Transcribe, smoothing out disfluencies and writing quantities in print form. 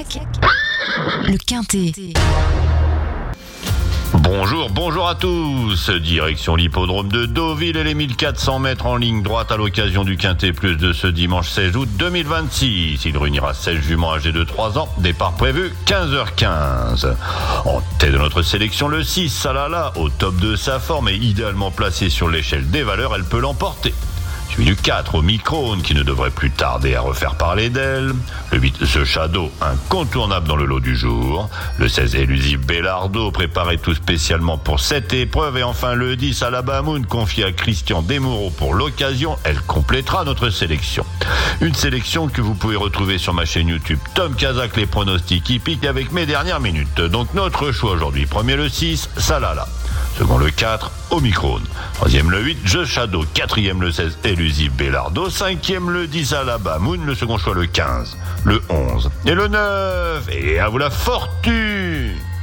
le Quintet. Bonjour à tous. Direction l'hippodrome de Deauville et les 1400 mètres en ligne droite à l'occasion du Quintet Plus de ce dimanche 16 août 2026. Il réunira 16 juments âgés de 3 ans. Départ prévu 15h15. En tête de notre sélection, le 6, Salala, au top de sa forme et idéalement placée sur l'échelle des valeurs, elle peut l'emporter. Suivi du 4, Omicron, qui ne devrait plus tarder à refaire parler d'elle. Le 8, The Shadow, incontournable dans le lot du jour. Le 16, Elusive Bellardo, préparé tout spécialement pour cette épreuve. Et enfin le 10, Alabamoun, confié à Christian Desmoureaux pour l'occasion. Elle complétera notre sélection. Une sélection que vous pouvez retrouver sur ma chaîne YouTube Tom Kazak, les pronostics hippiques avec mes dernières minutes. Donc notre choix aujourd'hui, premier le 6, Salala. Second le 4, Omicron. Troisième le 8, The Shadow. Quatrième le 16, Elusive Bellardo. Cinquième le 10, Alabamoun. Le second choix le 15, le 11 et le 9. Et à vous la fortune!